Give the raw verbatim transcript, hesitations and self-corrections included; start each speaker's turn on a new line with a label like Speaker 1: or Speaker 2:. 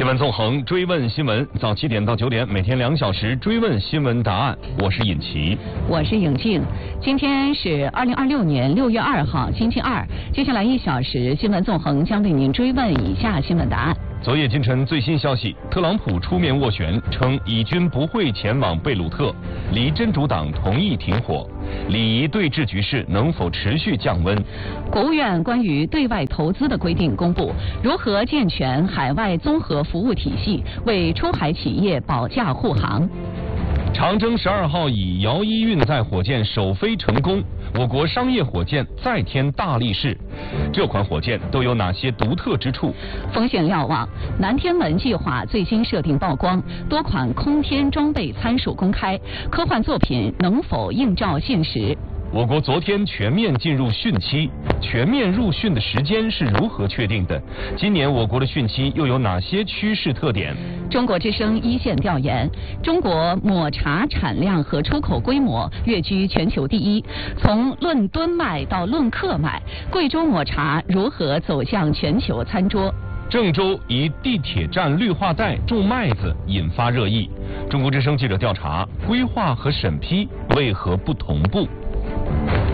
Speaker 1: 新闻纵横，追问新闻，早七点到九点，每天两小时追问新闻答案。我是尹奇，
Speaker 2: 我是颖静。今天是二零二六年六月二号，星期二。接下来一小时，新闻纵横将为您追问以下新闻答案。
Speaker 1: 昨夜今晨最新消息，特朗普出面斡旋，称以军不会前往贝鲁特，离真主党同意停火。礼仪对峙局势能否持续降温？
Speaker 2: 国务院关于对外投资的规定公布，如何健全海外综合服务体系，为出海企业保驾护航。
Speaker 1: 长征十二号以遥一运载火箭首飞成功，我国商业火箭再添大力士。这款火箭都有哪些独特之处？
Speaker 2: 风险瞭望，南天门计划最新设定曝光，多款空天装备参数公开，科幻作品能否映照现实？
Speaker 1: 我国昨天全面进入汛期，全面入汛的时间是如何确定的？今年我国的汛期又有哪些趋势特点？
Speaker 2: 中国之声一线调研，中国抹茶产量和出口规模跃居全球第一。从论吨卖到论克卖，贵州抹茶如何走向全球餐桌？
Speaker 1: 郑州一地铁站绿化带种麦子引发热议。中国之声记者调查，规划和审批为何不同步？